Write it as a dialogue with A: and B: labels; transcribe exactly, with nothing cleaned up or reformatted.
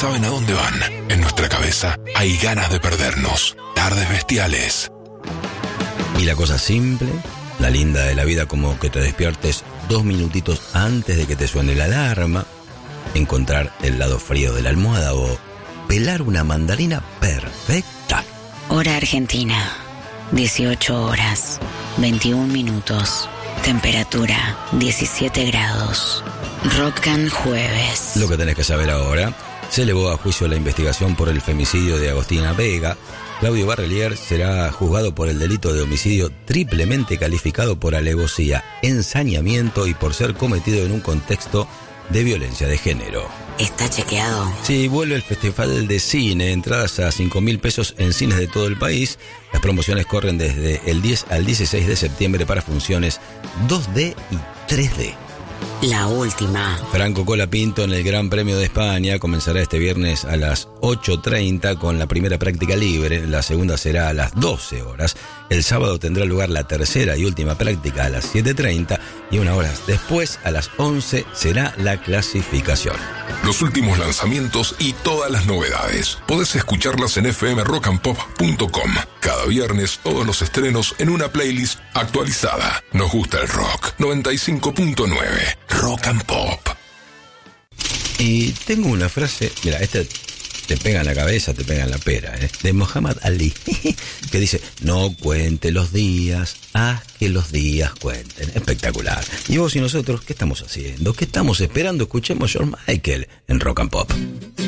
A: saben a dónde van. En nuestra cabeza hay ganas de perdernos. Tardes bestiales.
B: Y la cosa simple, la linda de la vida, como que te despiertes dos minutitos antes de que te suene la alarma, encontrar el lado frío de la almohada o pelar una mandarina perfecta.
C: Hora Argentina, dieciocho horas, veintiún minutos, temperatura diecisiete grados. Rock and Jueves.
B: Lo que tenés que saber ahora: se elevó a juicio la investigación por el femicidio de Agostina Vega. Claudio Barrelier será juzgado por el delito de homicidio triplemente calificado por alevosía, ensañamiento y por ser cometido en un contexto de violencia de género.
C: ¿Está chequeado?
B: Sí, vuelve el Festival de Cine, entradas a cinco mil pesos en cines de todo el país. Las promociones corren desde el diez al dieciséis de septiembre para funciones dos D y tres D.
C: La última.
B: Franco Colapinto en el Gran Premio de España comenzará este viernes a las ocho treinta con la primera práctica libre. La segunda será a las doce horas. El sábado tendrá lugar la tercera y última práctica a las siete treinta y una hora después, a las once, será la clasificación.
A: Los últimos lanzamientos y todas las novedades. Podés escucharlas en f m rock and pop punto com. Cada viernes todos los estrenos en una playlist actualizada. Nos gusta el rock. noventa y cinco punto nueve. Rock and Pop.
B: Y tengo una frase, mira, este te pega en la cabeza, te pega en la pera, ¿eh? De Muhammad Ali, que dice: no cuente los días, haz que los días cuenten. Espectacular. Y vos y nosotros, ¿qué estamos haciendo? ¿Qué estamos esperando? Escuchemos George Michael en Rock and Pop.